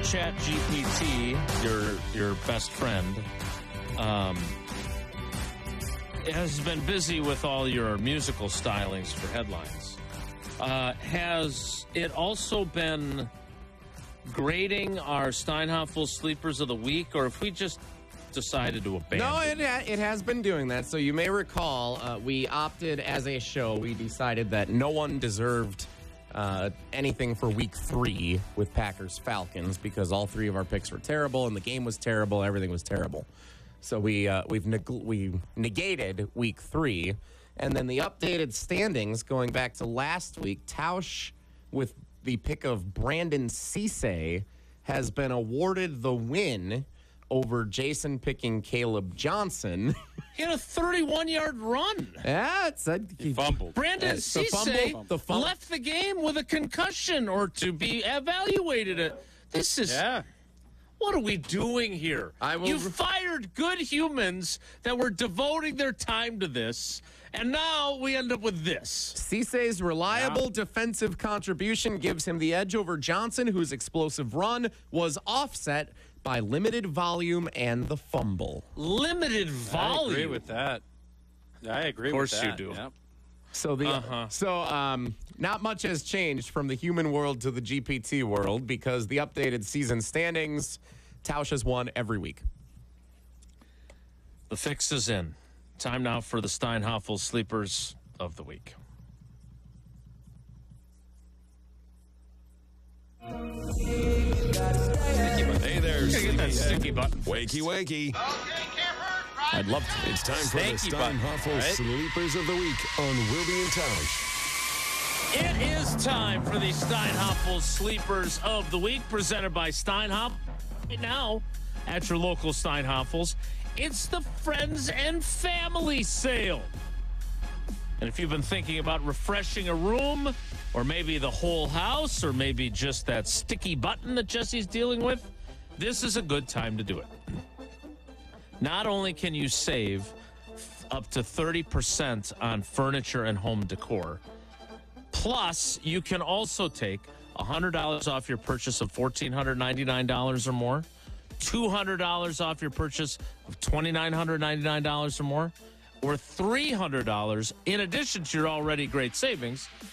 Chat GPT, your best friend, has been busy with all your musical stylings for headlines. Has it also been grading our Steinhoffel Sleepers of the Week, or if we just decided to abandon? No, it has been doing that. So you may recall, we opted as a show. We decided that no one deserved anything for week 3 with Packers Falcons because all 3 of our picks were terrible and the game was terrible. Everything was terrible. So we negated week 3, and then the updated standings going back to last week. Tausch with the pick of Brandon Cisse has been awarded the win over Jason picking Caleb Johnson. He had a 31-yard run. Yeah, he fumbled. Brandon Cisse left the game with a concussion or to be evaluated. This is... Yeah. What are we doing here? You fired good humans that were devoting their time to this, and now we end up with this. Cisse's reliable defensive contribution gives him the edge over Johnson, whose explosive run was offset by limited volume and the fumble. Limited volume? I agree with that. I agree with that. Of course you do. Yep. So not much has changed from the human world to the GPT world because the updated season standings, Tausch has won every week. The fix is in. Time now for the Steinhoffel Sleepers of the Week. Hey there, Get that sticky button. Wakey, wakey. I'd love to. It's time for the Stanky button, Steinhoffel right? Sleepers of the Week on Wilby and Tausch. It is time for the Steinhoffel Sleepers of the Week, presented by Steinhoffel. Right now, at your local Steinhoffels, it's the Friends and Family Sale. And if you've been thinking about refreshing a room, or maybe the whole house, or maybe just that sticky button that Jesse's dealing with, this is a good time to do it. Not only can you save up to 30% on furniture and home decor, plus you can also take $100 off your purchase of $1,499 or more, $200 off your purchase of $2,999 or more, or $300 in addition to your already great savings